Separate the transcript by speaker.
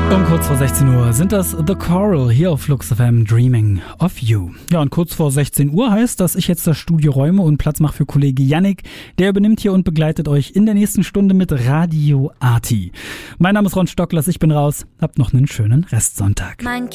Speaker 1: Um kurz vor 16 Uhr sind das The Coral hier auf Flux FM Dreaming of You. Ja, und kurz vor 16 Uhr heißt, dass ich jetzt das Studio räume und Platz mache für Kollege Yannick. Der übernimmt hier und begleitet euch in der nächsten Stunde mit Radio Arti. Mein Name ist Ron Stocklers, ich bin raus. Habt noch einen schönen Restsonntag.
Speaker 2: Mein